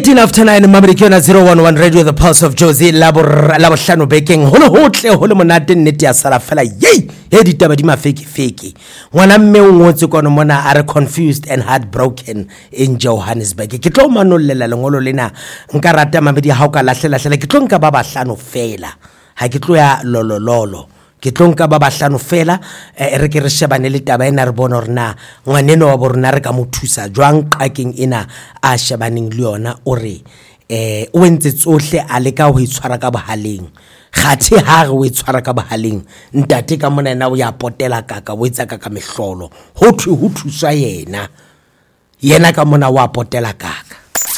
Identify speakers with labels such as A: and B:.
A: 18 after 9 mamedi ke yona 011 radio the pulse of Josie labohlano bekeng holo hotle holo monate nnete ya sala fela yey he ditaba di mafeki ngwana mme o ngotse kono mona are confused and heartbroken in Johannesburg ke tlo manollela lengolo lena nka rata mamedi ha o ka lahlela ke tlo nka ba bahlano fela ha ke tlo ya lolololo ke tlonka ba bahlano fela re ke re shebane le taba ena re bona rena ngwaneno wa borona re ka mo thusa jwang qakeng ena a shebaneng le yona ore o entse tsohle a leka ho itshwara ka bohaleng khathe ha re o itshwara ka bohaleng ntate ka mona ena o ya potela kaka o etsa ka mehlolo ho thwe ho thuswa yena ka mona wa potela kaka